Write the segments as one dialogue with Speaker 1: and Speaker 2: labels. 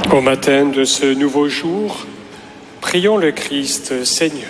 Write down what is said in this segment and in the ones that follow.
Speaker 1: Au matin de ce nouveau jour, prions le Christ Seigneur.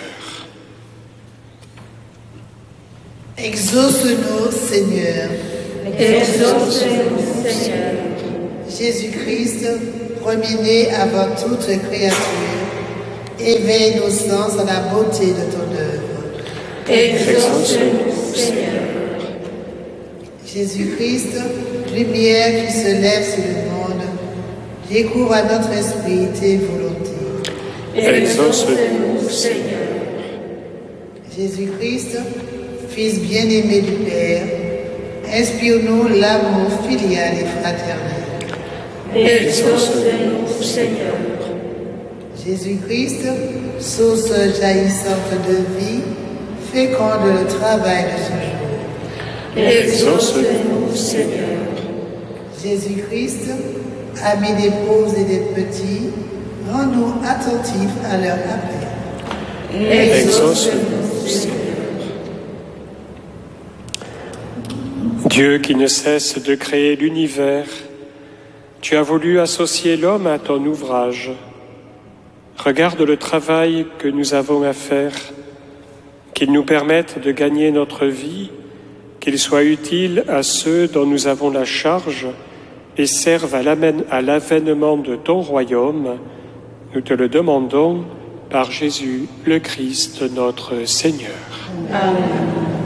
Speaker 2: Exauce-nous, Seigneur.
Speaker 3: Exauce-nous, Seigneur.
Speaker 2: Jésus-Christ, premier-né avant toute créature, éveille nos sens à la beauté de ton œuvre.
Speaker 3: Exauce-nous, Seigneur.
Speaker 2: Jésus-Christ, lumière qui se lève sur le monde, découvre à notre esprit tes volontés.
Speaker 3: Exauce-nous, Seigneur.
Speaker 2: Jésus-Christ, Fils bien-aimé du Père, inspire-nous l'amour filial et fraternel.
Speaker 3: Exauce-nous, Seigneur.
Speaker 2: Jésus-Christ, source jaillissante de vie, féconde le travail de ce jour.
Speaker 3: Exauce-nous, Seigneur.
Speaker 2: Jésus-Christ, ami des pauvres et des petits, rends-nous attentifs à leur appel.
Speaker 3: Exauce-nous, Seigneur.
Speaker 1: Dieu qui ne cesse de créer l'univers, tu as voulu associer l'homme à ton ouvrage. Regarde le travail que nous avons à faire, qu'il nous permette de gagner notre vie, qu'il soit utile à ceux dont nous avons la charge et serve à l'avènement de ton royaume. Nous te le demandons par Jésus le Christ notre Seigneur.
Speaker 3: Amen.